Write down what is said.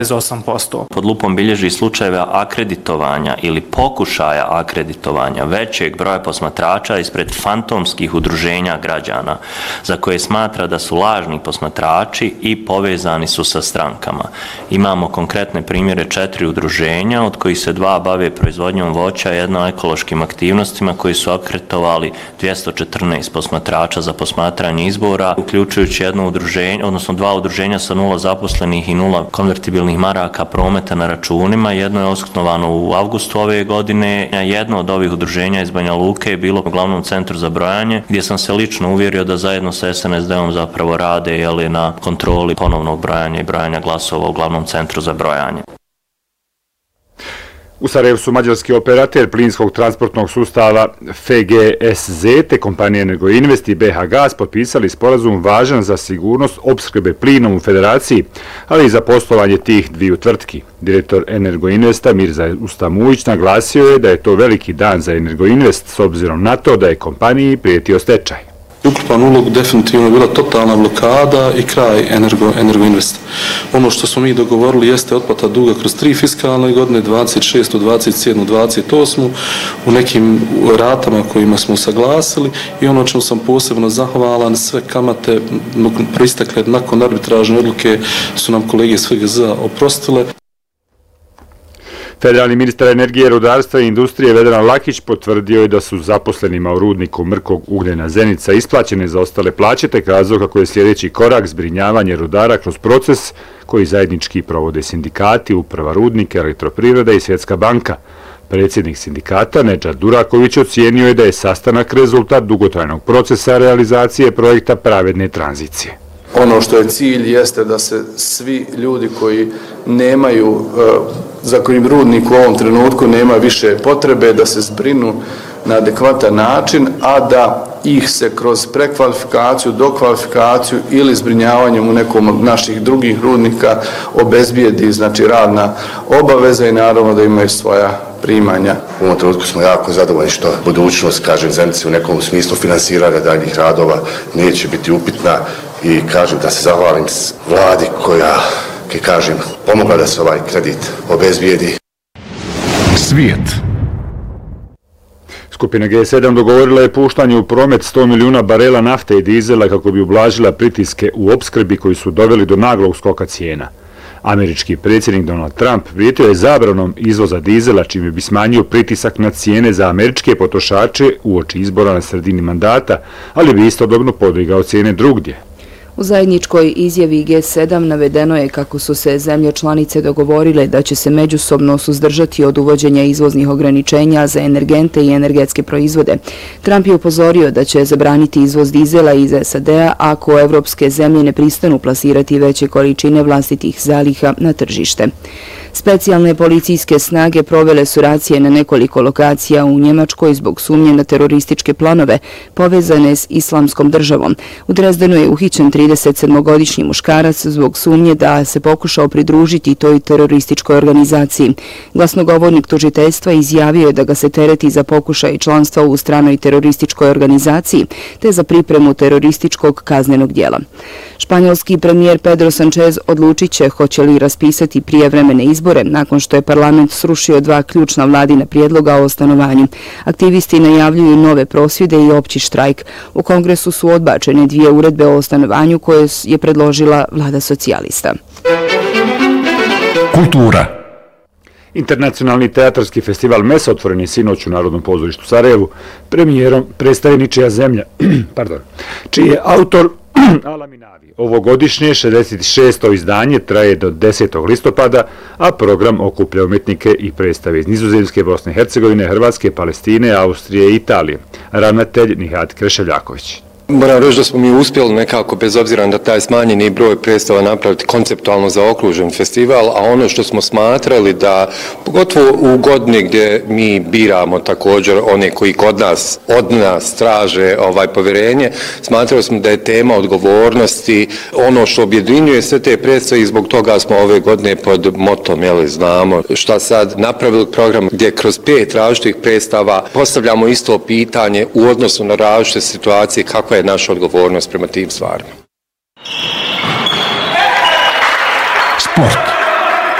8%. Pod lupom bilježi slučajeve akreditovanja ili pokušaja akreditovanja većeg broja posmatrača ispred fantomskih udruženja građana, za koje smatra da su lažni posmatrači i povezani su sa strankama. Imamo konkretne primjere 4 udruženja, od kojih se 2 bave proizvodnjom voća, jedno ekološkim aktivnostima, koji su akreditovali 214 posmatrača za posmatranje izbora, uključujući jedno udruženje, odnosno 2 udruženja sa 0 zaposlenih i 0 konvertibilnih maraka prometa na računima. Jedno je osnovano u avgustu ove godine. Jedno od ovih udruženja iz Banja Luke je bilo u glavnom centru za brojanje, gdje sam se lično uvjerio da zajedno sa SNSD-om zapravo rade na kontroli ponovnog brojanja i brojanja glasova u glavnom centru za brojanje. U Sarajevu su mađarski operater plinskog transportnog sustava FGSZ te kompanije Energoinvest i BH Gas potpisali sporazum važan za sigurnost opskrbe plinom u federaciji, ali i za poslovanje tih dviju tvrtki. Direktor Energoinvesta Mirza Ustamujić naglasio je da je to veliki dan za Energoinvest s obzirom na to da je kompaniji prijetio stečaj. Ukupan ulog definitivno je bila totalna blokada i kraj Energoinvesta. Ono što smo mi dogovorili jeste otplata duga kroz 3 fiskalne godine, 26., 27., 28. u nekim ratama kojima smo saglasili i ono čemu sam posebno zahvalan, sve kamate proistekle nakon arbitražne odluke su nam kolege iz FGZ-a oprostile. Federalni ministar energije, rudarstva i industrije Vedran Lakić potvrdio je da su zaposlenima u rudniku mrkog ugljena Zenica isplaćene zaostale plaće, te kazao kako je sljedeći korak zbrinjavanje rudara kroz proces koji zajednički provode sindikati, uprava rudnika, Elektroprivreda i Svjetska banka. Predsjednik sindikata Nedžad Duraković ocijenio je da je sastanak rezultat dugotrajnog procesa realizacije projekta pravedne tranzicije. Ono što je cilj jeste da se svi ljudi koji nemaju, za kojim rudnik u ovom trenutku nema više potrebe, da se zbrinu na adekvatan način, a da ih se kroz prekvalifikaciju, dokvalifikaciju ili zbrinjavanjem u nekom od naših drugih rudnika obezbijedi, znači radna obaveza i naravno da imaju svoja primanja. U ovom trenutku smo jako zadovoljni što budućnost, kažem, Zenice u nekom smislu finansiranja daljnjih radova neće biti upitna i kažem da se zahvalim vladi koja, kažem, pomogla da se ovaj kredit obezbijedi. Svijet. Skupina G7 dogovorila je puštanje u promet 100 milijuna barela nafte i dizela kako bi ublažila pritiske u opskrbi koji su doveli do naglog skoka cijena. Američki predsjednik Donald Trump prijetio je zabranom izvoza dizela, čime bi smanjio pritisak na cijene za američke potrošače uoči izbora na sredini mandata, ali bi istodobno podigao cijene drugdje. U zajedničkoj izjavi G7 navedeno je kako su se zemlje članice dogovorile da će se međusobno suzdržati od uvođenja izvoznih ograničenja za energente i energetske proizvode. Trump je upozorio da će zabraniti izvoz dizela iz SAD-a ako evropske zemlje ne pristanu plasirati veće količine vlastitih zaliha na tržište. Specijalne policijske snage provele su racije na nekoliko lokacija u Njemačkoj zbog sumnje na terorističke planove povezane s Islamskom državom. U Drezdenu je uhićen 37-godišnji muškarac zbog sumnje da se pokušao pridružiti toj terorističkoj organizaciji. Glasnogovornik tužiteljstva izjavio je da ga se tereti za pokušaj članstva u stranoj terorističkoj organizaciji te za pripremu terorističkog kaznenog djela. Španjolski premijer Pedro Sanchez odlučit će hoće li raspisati prijevremene izbore nakon što je parlament srušio 2 ključna vladina prijedloga o stanovanju. Aktivisti najavljuju nove prosvjede i opći štrajk. U kongresu su odbačene 2 uredbe o stanovanju koje je predložila vlada socijalista. Kultura. Internacionalni teatarski festival Mesa otvoren je sinoć u Narodnom pozorištu Sarajevu premijerom predstavi Ničija zemlja, čiji je autor Ala Minavi. Ovogodišnje 66. izdanje traje do 10. listopada, a program okuplja umjetnike i predstave iz Nizozemske, Bosne i Hercegovine, Hrvatske, Palestine, Austrije i Italije. Ravnatelj Nihat Kreševljaković. Moram reći da smo mi uspjeli nekako, bez obzira na taj smanjeni broj predstava, napraviti konceptualno zaokružen festival, a ono što smo smatrali da, pogotovo u godini gdje mi biramo također one koji od nas traže povjerenje, smatrali smo da je tema odgovornosti ono što objedinjuje sve te predstave i zbog toga smo ove godine pod motom, znamo šta sad, napravili program gdje kroz 5 različitih predstava postavljamo isto pitanje u odnosu na različite situacije, kakva je naša odgovornost prema tim stvarima. Sport.